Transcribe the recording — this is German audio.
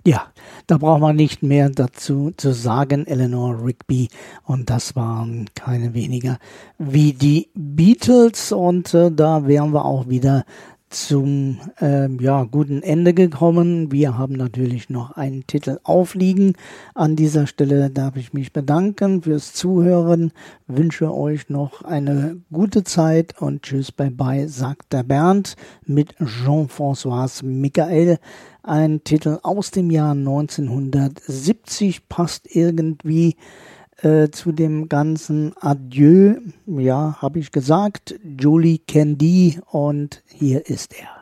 Ja, da braucht man nicht mehr dazu zu sagen, Eleanor Rigby. Und das waren keine weniger wie die Beatles. Und da wären wir auch wieder zum guten Ende gekommen. Wir haben natürlich noch einen Titel aufliegen. An dieser Stelle darf ich mich bedanken fürs Zuhören. Wünsche euch noch eine gute Zeit und tschüss, bye bye, sagt der Bernd mit Jean-François Michael. Ein Titel aus dem Jahr 1970 passt irgendwie zu dem ganzen Adieu. Ja, habe ich gesagt. Julie Candy und hier ist er.